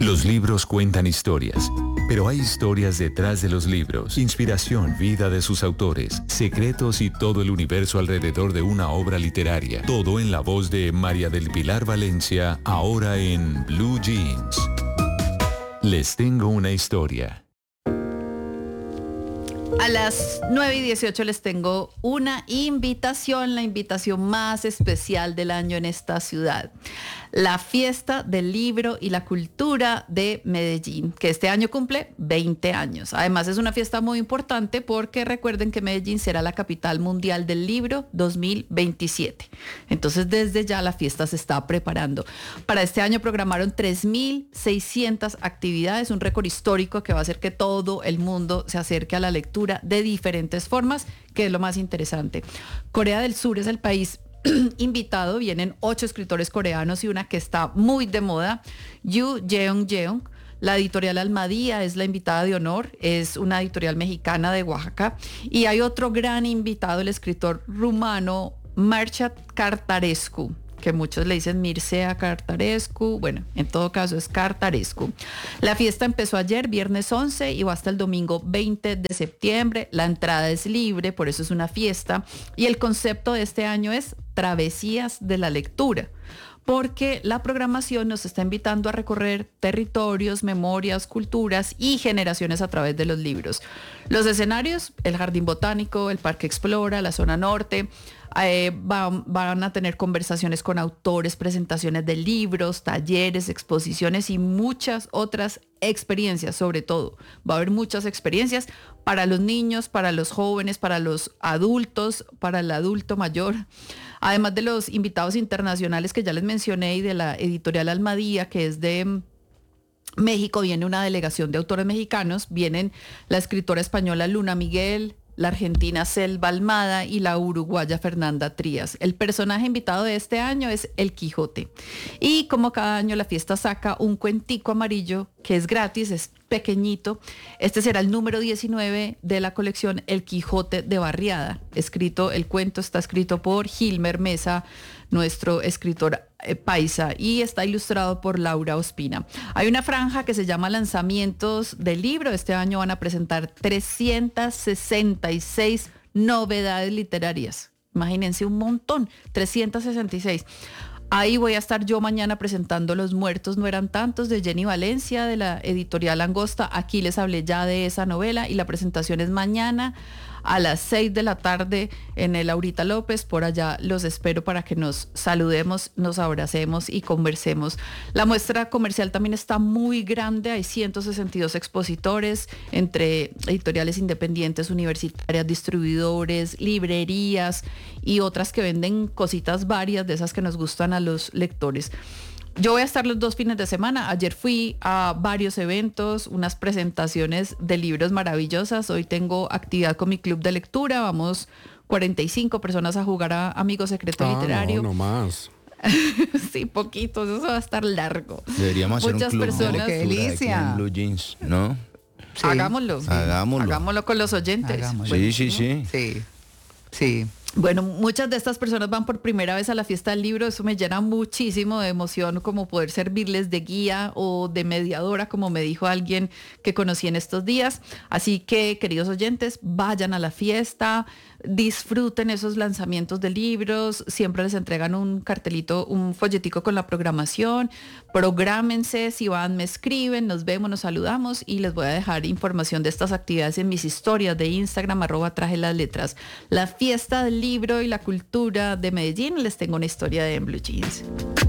Los libros cuentan historias, pero hay historias detrás de los libros, inspiración, vida de sus autores, secretos y todo el universo alrededor de una obra literaria. Todo en la voz de María del Pilar Valencia, ahora en Blue Jeans. Les tengo una historia. A las 9:18 les tengo una invitación, la invitación más especial del año en esta ciudad. La Fiesta del Libro y la Cultura de Medellín, que este año cumple 20 años. Además es una fiesta muy importante porque recuerden que Medellín será la capital mundial del libro 2027. Entonces desde ya la fiesta se está preparando. Para este año programaron 3.600 actividades, un récord histórico que va a hacer que todo el mundo se acerque a la lectura de diferentes formas, que es lo más interesante. Corea del Sur es el país invitado, vienen 8 escritores coreanos y una que está muy de moda, Yu Jeong-jeong. La editorial Almadía es la invitada de honor, es una editorial mexicana de Oaxaca, y hay otro gran invitado, el escritor rumano Mircea Cartarescu, que muchos le dicen Mircea Cartarescu, bueno, en todo caso es Cartarescu. La fiesta empezó ayer, viernes 11, y va hasta el domingo 20 de septiembre. La entrada es libre, por eso es una fiesta, y el concepto de este año es Travesías de la Lectura, porque la programación nos está invitando a recorrer territorios, memorias, culturas y generaciones a través de los libros. Los escenarios, el Jardín Botánico, el Parque Explora, la zona norte, van a tener conversaciones con autores, presentaciones de libros, talleres, exposiciones y muchas otras experiencias. Sobre todo va a haber muchas experiencias para los niños, para los jóvenes, para los adultos, para el adulto mayor. Además de los invitados internacionales que ya les mencioné y de la editorial Almadía, que es de México, viene una delegación de autores mexicanos, vienen la escritora española Luna Miguel, la argentina Selva Almada y la uruguaya Fernanda Trías. El personaje invitado de este año es El Quijote. Y como cada año la fiesta saca un cuentico amarillo que es gratis, es pequeñito. Este será el número 19 de la colección El Quijote de Barriada. El cuento está escrito por Gilmer Mesa, nuestro escritor paisa, y está ilustrado por Laura Ospina. Hay una franja que se llama Lanzamientos del Libro. Este año van a presentar 366 novedades literarias. Imagínense un montón, 366. Ahí voy a estar yo mañana presentando Los Muertos No Eran Tantos, de Jenny Valencia, de la editorial Angosta. Aquí les hablé ya de esa novela y la presentación es mañana a las 6 de la tarde en el Aurita López. Por allá los espero para que nos saludemos, nos abracemos y conversemos. La muestra comercial también está muy grande, hay 162 expositores entre editoriales independientes, universitarias, distribuidores, librerías y otras que venden cositas varias de esas que nos gustan a los lectores. Yo voy a estar los 2 fines de semana. Ayer fui a varios eventos, unas presentaciones de libros maravillosas. Hoy tengo actividad con mi club de lectura. Vamos 45 personas a jugar a Amigo Secreto Literario. No más. Sí, poquitos, eso va a estar largo. Deberíamos hacer un club de lectura qué delicia. aquí en Blue Jeans, ¿no? Sí. Hagámoslo con los oyentes. Hagámoslo. Sí. Bueno, muchas de estas personas van por primera vez a la fiesta del libro. Eso me llena muchísimo de emoción, como poder servirles de guía o de mediadora, como me dijo alguien que conocí en estos días. Así que, queridos oyentes, vayan a la fiesta, disfruten esos lanzamientos de libros. Siempre les entregan un cartelito, un folletico con la programación. Prográmense, si van me escriben, nos vemos, nos saludamos, y les voy a dejar información de estas actividades en mis historias de Instagram, @trajelasletras. La fiesta del libro y la cultura de Medellín. Les tengo una historia de Blue Jeans.